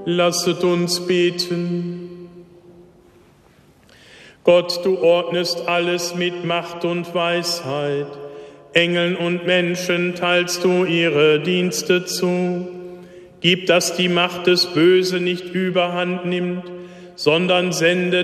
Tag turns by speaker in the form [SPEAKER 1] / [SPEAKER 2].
[SPEAKER 1] Lasset uns beten. Gott, du ordnest alles mit Macht und Weisheit. Engeln und Menschen teilst du ihre Dienste zu. Gib, dass die Macht des Bösen nicht überhand nimmt, sondern sende